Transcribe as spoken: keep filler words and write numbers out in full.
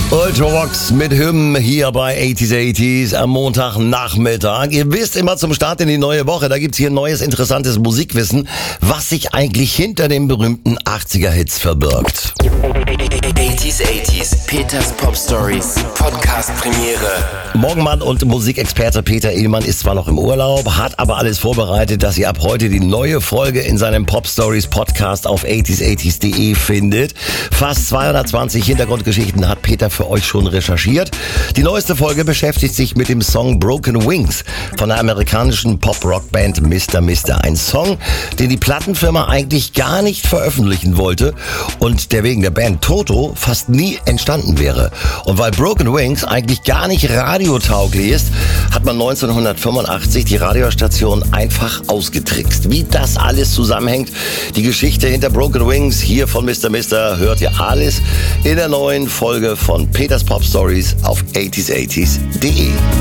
Ultravox mit Hymn hier bei achtziger achtziger am Montagnachmittag. Ihr wisst immer zum Start in die neue Woche, da gibt's hier neues interessantes Musikwissen, was sich eigentlich hinter den berühmten achtziger-Hits verbirgt. achtziger achtziger, Peters Pop Stories, Podcast Premiere. Morgenmann und Musikexperte Peter Ehlmann ist zwar noch im Urlaub, hat aber alles vorbereitet, dass ihr ab heute die neue Folge in seinem Pop Stories Podcast auf achtziger achtziger punkt de findet. Fast zweihundertzwanzig Hintergrundgeschichten hat Peter für euch schon recherchiert. Die neueste Folge beschäftigt sich mit dem Song Broken Wings von der amerikanischen Pop-Rock-Band Mister Mister. Ein Song, den die Plattenfirma eigentlich gar nicht veröffentlichen wollte und der wegen der Band Toto fast nie entstanden wäre. Und weil Broken Wings eigentlich gar nicht radiotauglich ist, hat man neunzehnhundertfünfundachtzig die Radiostation einfach ausgetrickst. Wie das alles zusammenhängt, die Geschichte hinter Broken Wings hier von Mister Mister, hört ihr alles in der neuen Folge von Peters Pop Stories auf achtziger achtziger punkt de.